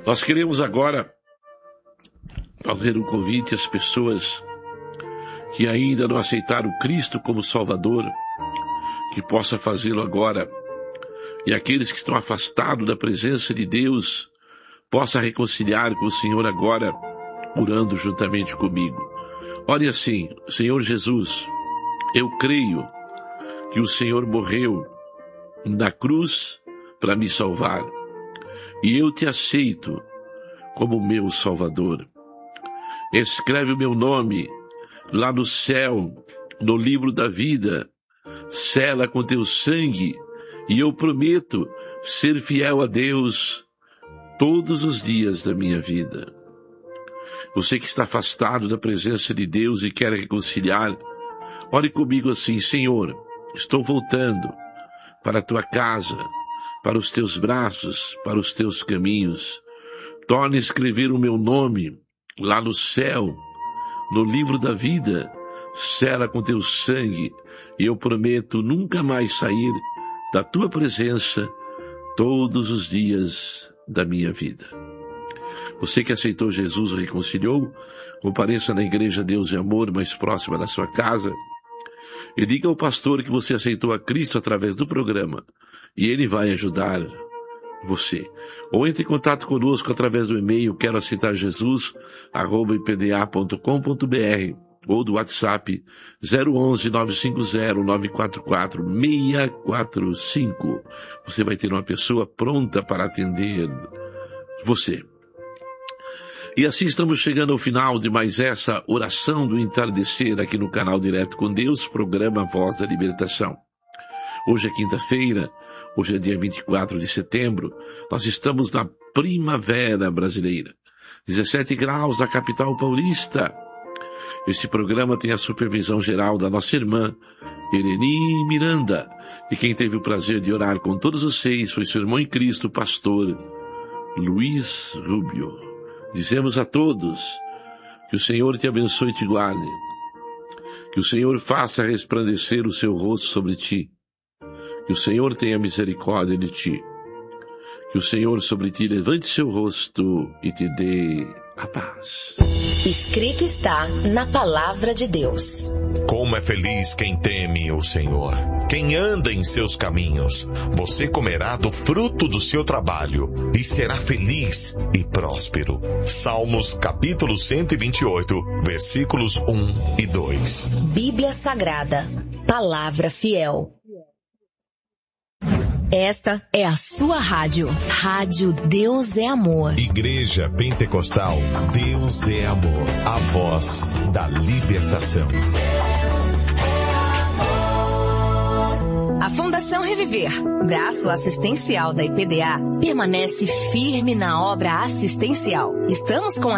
Nós queremos agora fazer um convite às pessoas que ainda não aceitaram Cristo como Salvador, que possa fazê-lo agora. E aqueles que estão afastados da presença de Deus, possa reconciliar com o Senhor agora, orando juntamente comigo. Ore assim: Senhor Jesus, eu creio que o Senhor morreu na cruz para me salvar. E eu te aceito como meu Salvador. Escreve o meu nome lá no céu, no livro da vida. Sela com teu sangue. E eu prometo ser fiel a Deus todos os dias da minha vida. Você que está afastado da presença de Deus e quer reconciliar, ore comigo assim: Senhor, estou voltando para a tua casa, para os teus braços, para os teus caminhos. Torne a escrever o meu nome lá no céu, no livro da vida. Sela com teu sangue, e eu prometo nunca mais sair da tua presença todos os dias da minha vida. Você que aceitou Jesus e reconciliou, compareça na Igreja Deus e Amor mais próxima da sua casa e diga ao pastor que você aceitou a Cristo através do programa, e ele vai ajudar você. Ou entre em contato conosco através do e-mail queroaceitarjesus@ipda.com.br ou do WhatsApp 011-950-944-645. Você vai ter uma pessoa pronta para atender você. E assim estamos chegando ao final de mais essa oração do entardecer aqui no canal Direto com Deus, programa Voz da Libertação. Hoje é quinta-feira, hoje é dia 24 de setembro, nós estamos na primavera brasileira. 17 graus na capital paulista. Este programa tem a supervisão geral da nossa irmã, Ireni Miranda. E quem teve o prazer de orar com todos vocês foi seu irmão em Cristo, pastor Luiz Rubio. Dizemos a todos que o Senhor te abençoe e te guarde. Que o Senhor faça resplandecer o seu rosto sobre ti. Que o Senhor tenha misericórdia de ti. Que o Senhor sobre ti levante seu rosto e te dê a paz. Escrito está na palavra de Deus. Como é feliz quem teme o Senhor, quem anda em seus caminhos. Você comerá do fruto do seu trabalho e será feliz e próspero. Salmos capítulo 128, versículos 1 e 2. Bíblia Sagrada, palavra fiel. Esta é a sua rádio. Rádio Deus é Amor. Igreja Pentecostal Deus é Amor. A voz da libertação. A Fundação Reviver, braço assistencial da IPDA, permanece firme na obra assistencial. Estamos com